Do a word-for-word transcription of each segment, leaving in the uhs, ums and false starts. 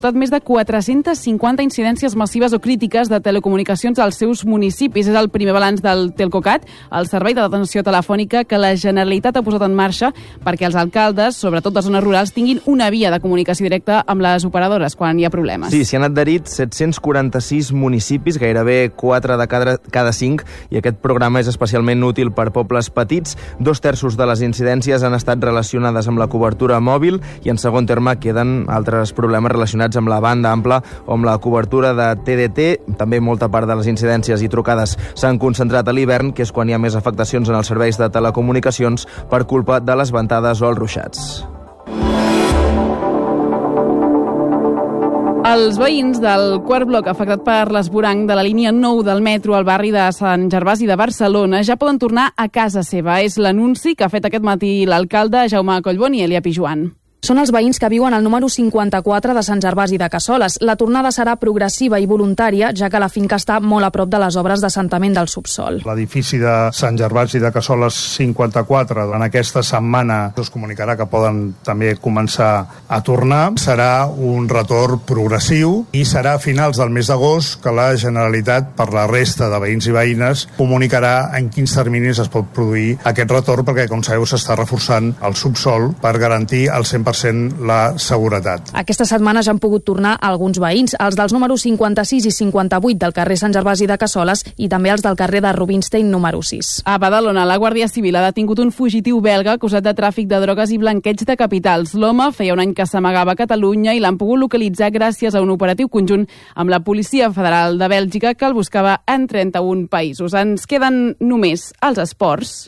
més de quatre-centes cinquanta incidències massives o crítiques de telecomunicacions als seus municipis. És el primer balanç del Telcocat, el servei d'atenció telefònica que la Generalitat ha posat en marxa perquè els alcaldes, sobretot de zones rurals, tinguin una via de comunicació directa amb les operadores quan hi ha problemes. Sí, s'hi han adherit set-cents quaranta-sis municipis, gairebé quatre de cada, cada cinc, i aquest programa és especialment útil per pobles petits. Dos terços de les incidències han estat relacionades amb la cobertura mòbil i en segon terme queden altres problemes relacionats amb la banda ampla o amb la cobertura de T D T. També molta part de les incidències i trucades s'han concentrat a l'hivern, que és quan hi ha més afectacions en els serveis de telecomunicacions per culpa de les ventades o els ruixats. Els veïns del quart bloc afectat per l'esvoranc de la línia nou del metro al barri de Sant Gervasi de Barcelona ja poden tornar a casa seva. És l'anunci que ha fet aquest matí l'alcalde Jaume Collboni i Elia Pijuan. Són els veïns que viuen al número cinquanta-quatre de Sant Gervasi de Cassoles. La tornada serà progressiva i voluntària, ja que la finca està molt a prop de les obres d'assentament del subsol. L'edifici de Sant Gervasi de Cassoles cinquanta-quatre, en aquesta setmana es comunicarà que poden també començar a tornar. Serà un retorn progressiu i serà a finals del mes d'agost que la Generalitat, per la resta de veïns i veïnes, comunicarà en quins terminis es pot produir aquest retorn, perquè, com sabeu, s'està reforçant el subsol per garantir el cent per cent la seguretat. Aquesta setmana ja han pogut tornar alguns veïns, els dels números cinquanta-sis i cinquanta-vuit del carrer Sant Gervasi de Cassoles i també els del carrer de Rubinstein número sis. A Badalona, la Guàrdia Civil ha detingut un fugitiu belga acusat de tràfic de drogues i blanqueig de capitals. L'home feia un any que s'amagava a Catalunya i l'han pogut localitzar gràcies a un operatiu conjunt amb la Policia Federal de Bèlgica, que el buscava en trenta-un països. Ens queden només els esports.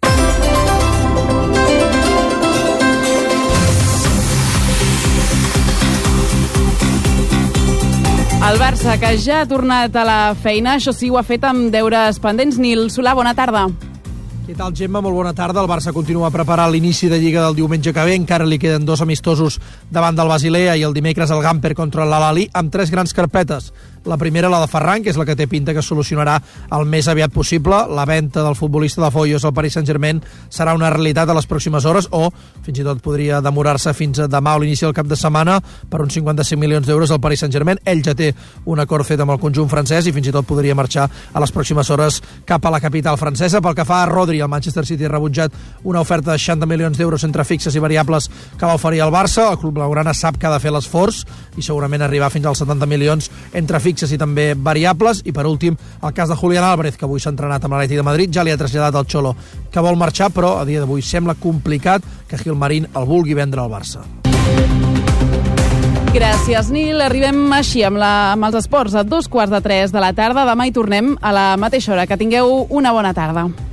El Barça, que ja ha tornat a la feina, això sí, ho ha fet amb deures pendents. Nil Solà, bona tarda. Què tal, Gemma? Molt bona tarda. El Barça continua preparant l'inici de Lliga del diumenge que ve. Encara li queden dos amistosos davant del Basilea i el dimecres el Gamper contra l'Al-Ahly, amb tres grans carpetes. La primera, la de Ferran, que és la que té pinta que es solucionarà el més aviat possible. La venda del futbolista de Foyos al Paris Saint-Germain serà una realitat a les pròximes hores, o fins i tot podria demorar-se fins a demà o l'inici del cap de setmana per uns cinquanta-cinc milions d'euros al Paris Saint-Germain. Ell ja té un acord fet amb el conjunt francès i fins i tot podria marxar a les pròximes hores cap a la capital francesa. Pel que fa a Rodri, el Manchester City ha rebutjat una oferta de seixanta milions d'euros entre fixes i variables que va oferir el Barça. El club blaugrana sap que ha de fer l'esforç i segurament arribar fins als setanta milions entre fixes i també variables. I per últim, el cas de Julián Álvarez, que avui s'ha entrenat amb l'Atlètic de Madrid, ja li ha traslladat al Cholo que vol marxar, però a dia d'avui sembla complicat que Gilmarín el vulgui vendre al Barça. Gràcies, Nil. Arribem així amb, la, amb els esports a dos quarts de tres de la tarda. Demà hi tornem a la mateixa hora. Que tingueu una bona tarda.